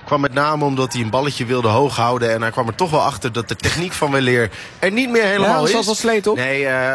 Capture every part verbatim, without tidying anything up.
Kwam met name omdat hij een balletje wilde hoog houden. En hij kwam er toch wel achter dat de techniek van weleer er niet meer helemaal ja, is. Ja, wel sleet op. Nee, uh,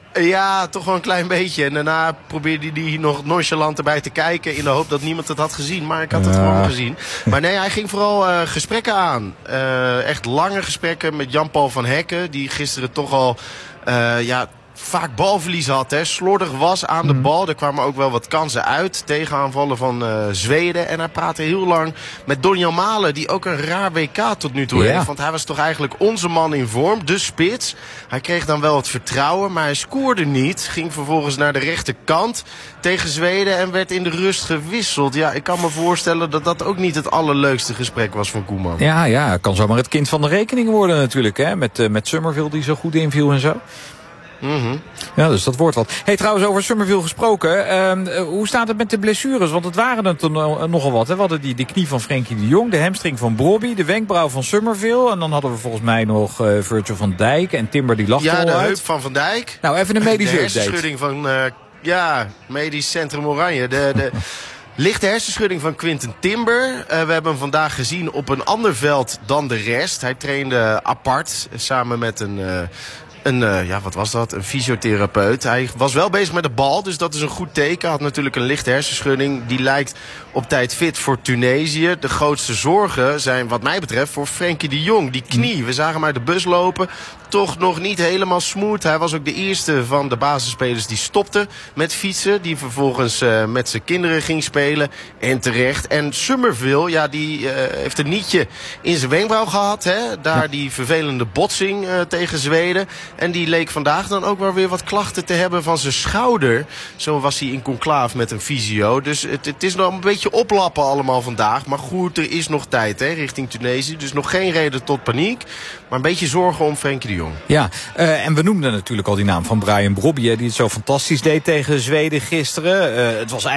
ja, toch wel een klein beetje. En daarna probeerde hij nog nonchalant erbij te kijken in de hoop dat niemand het had gezien. Maar ik had het ja. gewoon gezien. Maar nee, hij ging vooral uh, gesprekken aan. Uh, echt lange gesprekken met Jan-Paul van Hekken. Die gisteren toch al... Uh, ja, vaak balverlies had, hè. Slordig was aan de bal. Er kwamen ook wel wat kansen uit. Tegenaanvallen van uh, Zweden. En hij praatte heel lang met Donjan Malen, die ook een raar W K tot nu toe ja. heeft. Want hij was toch eigenlijk onze man in vorm, de spits. Hij kreeg dan wel het vertrouwen, maar hij scoorde niet. Ging vervolgens naar de rechterkant tegen Zweden en werd in de rust gewisseld. Ja, ik kan me voorstellen dat dat ook niet het allerleukste gesprek was van Koeman. Ja, ja, kan zomaar het kind van de rekening worden natuurlijk, hè. Met, uh, met Summerville die zo goed inviel en zo. Mm-hmm. Ja, dus dat wordt wat. Hey, trouwens, over Summerville gesproken. Uh, hoe staat het met de blessures? Want het waren er toen uh, nogal wat. Hè? We hadden die, die knie van Frenkie de Jong, de hamstring van Brobby, de wenkbrauw van Summerville. En dan hadden we volgens mij nog uh, Virgil van Dijk en Timber, die lag ja, er al de uit. heup van Van Dijk. Nou, even een medische update. De hersenschudding van, uh, ja, medisch centrum Oranje. De... de lichte hersenschudding van Quinten Timber. Uh, we hebben hem vandaag gezien op een ander veld dan de rest. Hij trainde apart samen met een... Uh, Een, uh, ja, wat was dat? Een fysiotherapeut. Hij was wel bezig met de bal, dus dat is een goed teken. Had natuurlijk een lichte hersenschudding. Die lijkt op tijd fit voor Tunesië. De grootste zorgen zijn wat mij betreft voor Frenkie de Jong. Die knie, we zagen hem uit de bus lopen. Toch nog niet helemaal smooth. Hij was ook de eerste van de basisspelers die stopte met fietsen. Die vervolgens uh, met zijn kinderen ging spelen. En terecht. En Summerville, ja, die uh, heeft een nietje in zijn wenkbrauw gehad. Hè? Daar die vervelende botsing uh, tegen Zweden. En die leek vandaag dan ook wel weer wat klachten te hebben van zijn schouder. Zo was hij in conclave met een fysio. Dus het, het is nog een beetje oplappen allemaal vandaag. Maar goed, er is nog tijd, hè, richting Tunesië. Dus nog geen reden tot paniek. Maar een beetje zorgen om Frenkie de Jong. Ja, uh, en we noemden natuurlijk al die naam van Brian Brobby, die het zo fantastisch deed tegen Zweden gisteren. Uh, het was